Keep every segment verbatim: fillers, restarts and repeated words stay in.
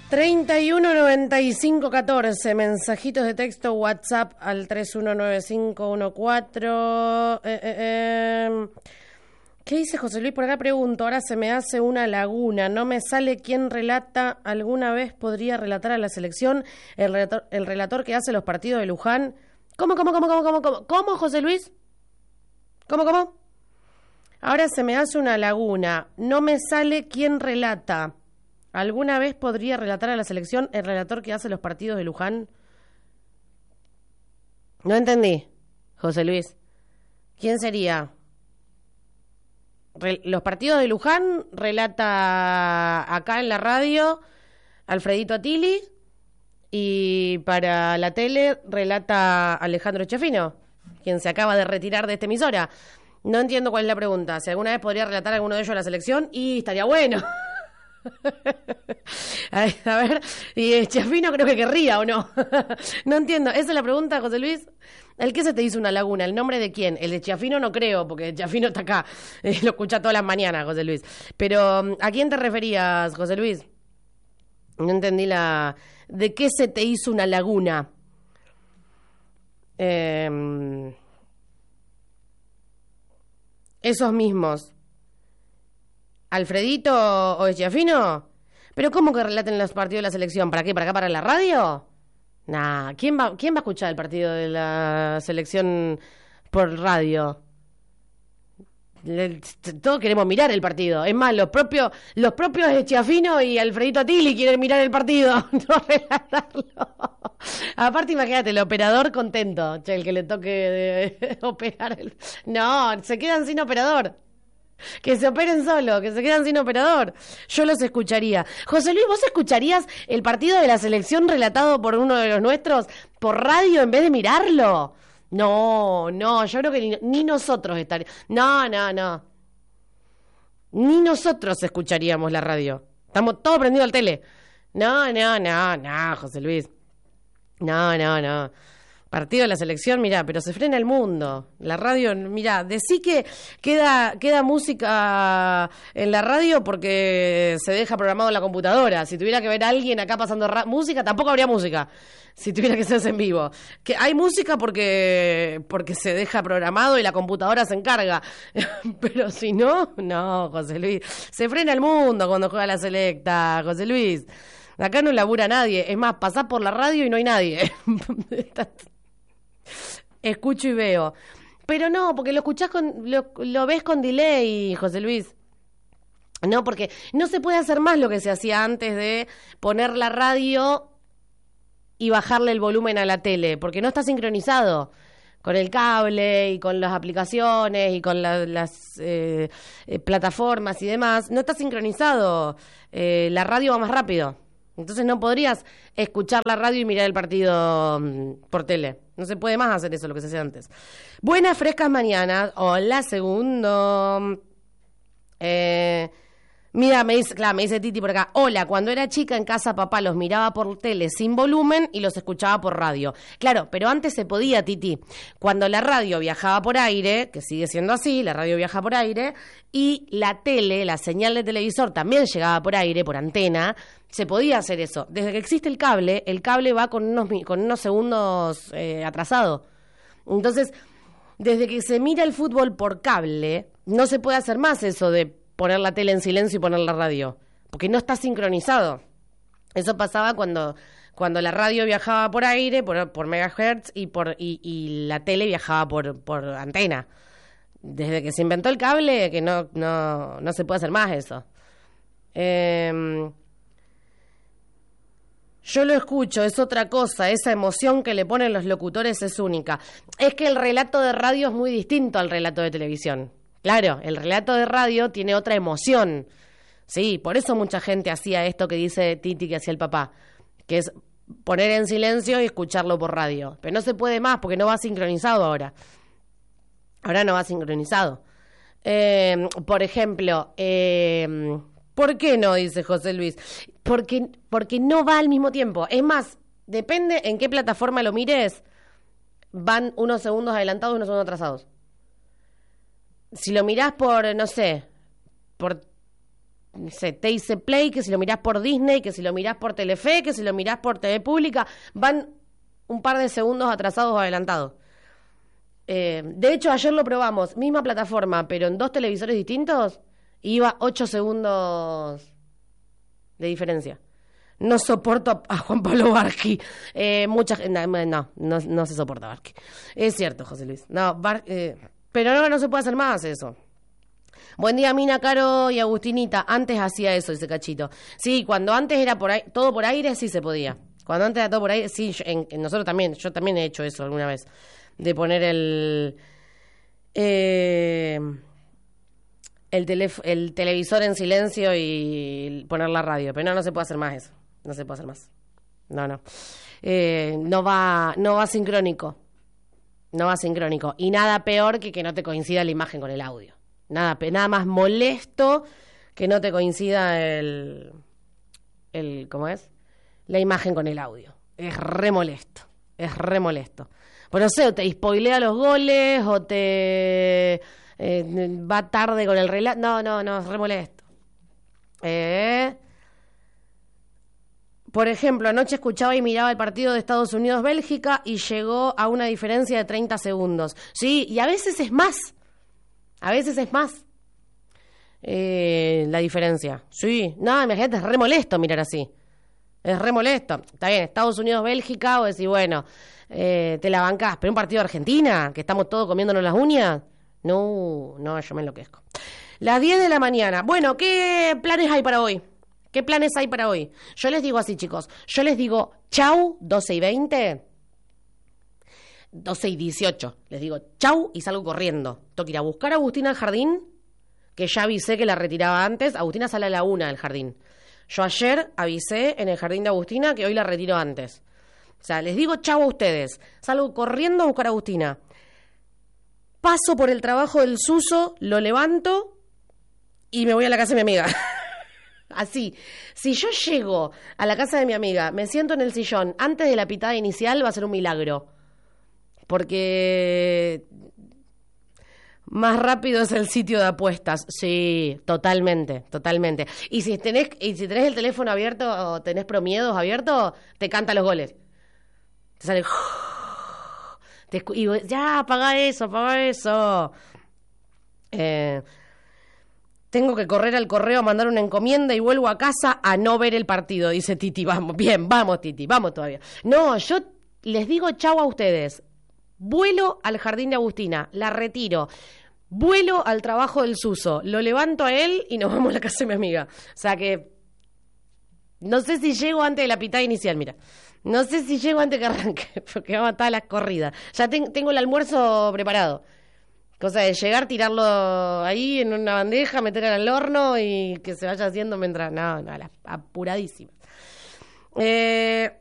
treinta y uno noventa y cinco catorce, mensajitos de texto, WhatsApp al tres uno nueve cinco uno cuatro. Eh, eh, eh. ¿Qué dice José Luis? Por acá pregunto, ahora se me hace una laguna, no me sale quién relata, alguna vez podría relatar a la selección, el relator, el relator que hace los partidos de Luján. ¿Cómo, cómo, cómo, cómo, cómo, cómo? ¿Cómo, José Luis? ¿Cómo, cómo? Ahora se me hace una laguna, no me sale quién relata. ¿Alguna vez podría relatar a la selección el relator que hace los partidos de Luján? No entendí, José Luis. ¿Quién sería? Re- los partidos de Luján relata acá en la radio Alfredito Attili y para la tele relata Alejandro Chefino, quien se acaba de retirar de esta emisora. No entiendo cuál es la pregunta. Si alguna vez podría relatar a alguno de ellos a la selección, y estaría bueno. A ver, y Chefino creo que querría, ¿o no? No entiendo, esa es la pregunta, José Luis. ¿El qué se te hizo una laguna? ¿El nombre de quién? El de Chefino no creo, porque Chefino está acá, eh, lo escucha todas las mañanas, José Luis. Pero, ¿a quién te referías, José Luis? No entendí la... ¿De qué se te hizo una laguna? Eh... Esos mismos. ¿Alfredito o Schiaffino? ¿Pero cómo que relaten los partidos de la selección? ¿Para qué? ¿Para acá, para la radio? Nah, ¿quién va, quién va a escuchar el partido de la selección por radio? Le, todos queremos mirar el partido. Es más, los propios, los propios Schiaffino y Alfredito Attili quieren mirar el partido, no relatarlo. Aparte, imagínate, el operador contento, che, el que le toque de operar. El... No, se quedan sin operador. Que se operen solo, que se quedan sin operador. Yo los escucharía. José Luis, ¿vos escucharías el partido de la selección relatado por uno de los nuestros por radio en vez de mirarlo? No, no, yo creo que ni, ni nosotros estaríamos. No, no, no. Ni nosotros escucharíamos la radio. Estamos todos prendidos al tele. No, no, no, no, José Luis. No, no, no. Partido de la selección, mirá, pero se frena el mundo. La radio, mirá, decí que queda, queda música en la radio porque se deja programado en la computadora. Si tuviera que ver a alguien acá pasando ra- música, tampoco habría música. Si tuviera que ser en vivo. Que hay música porque, porque se deja programado y la computadora se encarga. Pero si no, no, José Luis. Se frena el mundo cuando juega la selecta, José Luis. Acá no labura nadie. Es más, pasás por la radio y no hay nadie. Escucho y veo. Pero no, porque lo escuchás con, lo, lo ves con delay, José Luis. No, porque no se puede hacer más lo que se hacía antes de poner la radio y bajarle el volumen a la tele, porque no está sincronizado con el cable y con las aplicaciones y con la, las eh, eh, plataformas y demás. No está sincronizado. Eh, la radio va más rápido. Entonces no podrías escuchar la radio y mirar el partido mmm, por tele. No se puede más hacer eso, lo que se hacía antes. Buenas, frescas mañanas. Hola, segundo. Eh, mira, me dice, claro, me dice Titi por acá. Hola, cuando era chica en casa papá los miraba por tele sin volumen y los escuchaba por radio. Claro, pero antes se podía, Titi. Cuando la radio viajaba por aire, que sigue siendo así, la radio viaja por aire, y la tele, la señal de televisor también llegaba por aire, por antena, se podía hacer eso. Desde que existe el cable, el cable va con unos, con unos segundos eh, atrasado. Entonces, desde que se mira el fútbol por cable, no se puede hacer más eso de poner la tele en silencio y poner la radio, porque no está sincronizado. Eso pasaba cuando, cuando la radio viajaba por aire, por, por megahertz, y, por, y, y la tele viajaba por, por antena. Desde que se inventó el cable, que no, no, no se puede hacer más eso. Eh... Yo lo escucho, es otra cosa, esa emoción que le ponen los locutores es única. Es que el relato de radio es muy distinto al relato de televisión. Claro, el relato de radio tiene otra emoción. Sí, por eso mucha gente hacía esto que dice Titi que hacía el papá, que es poner en silencio y escucharlo por radio. Pero no se puede más porque no va sincronizado ahora. Ahora no va sincronizado. Eh, por ejemplo... Eh, ¿Por qué no? Dice José Luis. Porque, porque no va al mismo tiempo. Es más, depende en qué plataforma lo mires, van unos segundos adelantados y unos segundos atrasados. Si lo mirás por, no sé, por no sé, T I C Play, que si lo mirás por Disney, que si lo mirás por Telefe, que si lo mirás por T V Pública, van un par de segundos atrasados o adelantados. Eh, de hecho, ayer lo probamos, misma plataforma, pero en dos televisores distintos, iba ocho segundos de diferencia. No soporto a Juan Pablo Barqui. Eh, mucha, no, no, no, no se soporta Barqui. Es cierto, José Luis. No, Bar, eh, pero no, no se puede hacer más eso. Buen día, Mina, Caro y Agustinita. Antes hacía eso, dice Cachito. Sí, cuando antes era por ahí, todo por aire, sí se podía. Cuando antes era todo por aire, sí, yo, en, en nosotros también, yo también he hecho eso alguna vez. De poner el... Eh, el, telef- el televisor en silencio y poner la radio. Pero no, no se puede hacer más eso. No se puede hacer más. No, no. Eh, no va, no va sincrónico. No va sincrónico. Y nada peor que que no te coincida la imagen con el audio. Nada, nada más molesto que no te coincida el, el... ¿Cómo es? La imagen con el audio. Es re molesto. Es re molesto. Pues no sé, o te spoilea los goles, o te eh, va tarde con el relato. No, no, no, es re molesto. Eh... Por ejemplo, anoche escuchaba y miraba el partido de Estados Unidos-Bélgica y llegó a una diferencia de treinta segundos. Sí, y a veces es más. A veces es más eh, la diferencia. Sí, no, imagínate, es re molesto mirar así. Es re molesto. Está bien, Estados Unidos-Bélgica, o decís, bueno, eh, te la bancás. Pero un partido de Argentina, que estamos todos comiéndonos las uñas. No, no, yo me enloquezco. Las diez de la mañana. Bueno, ¿qué planes hay para hoy? ¿Qué planes hay para hoy? Yo les digo así, chicos. Yo les digo, chau, doce y veinte. doce y dieciocho. Les digo, chau, y salgo corriendo. Tengo que ir a buscar a Agustina al jardín, que ya avisé que la retiraba antes. Agustina sale a la una del jardín. Yo ayer avisé en el jardín de Agustina que hoy la retiro antes. O sea, les digo chau a ustedes. Salgo corriendo a buscar a Agustina. Paso por el trabajo del Suso, lo levanto y me voy a la casa de mi amiga. Así, si yo llego a la casa de mi amiga, me siento en el sillón antes de la pitada inicial, va a ser un milagro. Porque más rápido es el sitio de apuestas. Sí, totalmente, totalmente. Y si tenés, y si tenés el teléfono abierto o tenés promiedos abiertos, te canta los goles. Te sale... Te escu- y vos, ya, apaga eso, apaga eso. Eh... Tengo que correr al correo a mandar una encomienda y vuelvo a casa a no ver el partido, dice Titi. Vamos, bien, vamos, Titi, vamos todavía. No, yo les digo chau a ustedes. Vuelo al jardín de Agustina, la retiro. Vuelo al trabajo del Suso, lo levanto a él y nos vamos a la casa de mi amiga. O sea que no sé si llego antes de la pitada inicial, mira. No sé si llego antes que arranque, porque vamos a estar a las corridas. Ya ten, tengo el almuerzo preparado. Cosa de llegar, tirarlo ahí en una bandeja, meter al horno y que se vaya haciendo mientras... No, no, la, apuradísima. Eh,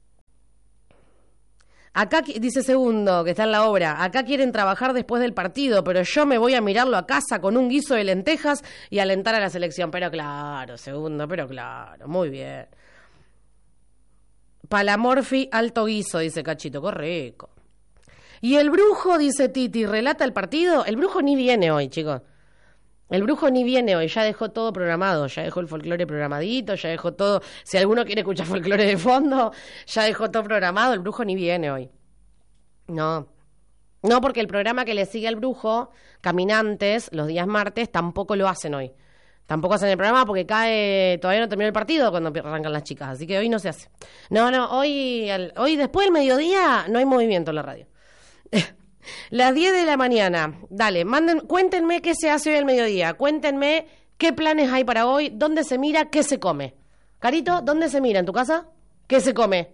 acá, dice Segundo, que está en la obra, acá quieren trabajar después del partido, pero yo me voy a mirarlo a casa con un guiso de lentejas y alentar a la selección. Pero claro, Segundo, pero claro, muy bien. Palamorfi, alto guiso, dice Cachito, correcto. Y el brujo, dice Titi, relata el partido. El brujo ni viene hoy, chicos. El brujo ni viene hoy, ya dejó todo programado, ya dejó el folclore programadito, ya dejó todo. Si alguno quiere escuchar folclore de fondo, ya dejó todo programado. El brujo ni viene hoy. No. No, porque el programa que le sigue al brujo, Caminantes, los días martes, tampoco lo hacen hoy. Tampoco hacen el programa porque cae, todavía no terminó el partido cuando arrancan las chicas, así que hoy no se hace. No, no, hoy, hoy después del mediodía no hay movimiento en la radio. Las diez de la mañana, dale, manden, cuéntenme qué se hace hoy al mediodía, cuéntenme qué planes hay para hoy, dónde se mira, qué se come. Carito, ¿dónde se mira? ¿En tu casa? ¿Qué se come?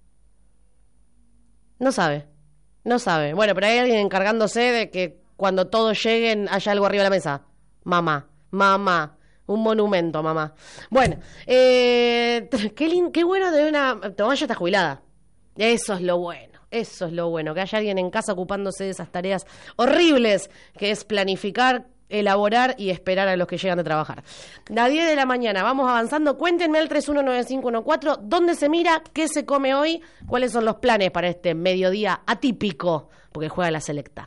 No sabe, no sabe. Bueno, pero hay alguien encargándose de que cuando todos lleguen haya algo arriba de la mesa. Mamá, mamá, un monumento, mamá. Bueno, eh, qué, lindo, qué bueno de una... Tomás ya está jubilada. Eso es lo bueno. Eso es lo bueno, que haya alguien en casa ocupándose de esas tareas horribles, que es planificar, elaborar y esperar a los que llegan de trabajar. Las diez de la mañana, vamos avanzando. Cuéntenme al tres uno nueve cinco uno cuatro, ¿dónde se mira? ¿Qué se come hoy? ¿Cuáles son los planes para este mediodía atípico? Porque juega la selecta.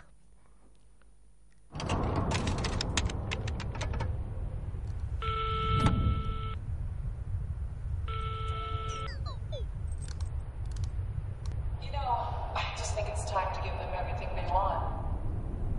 I just think it's time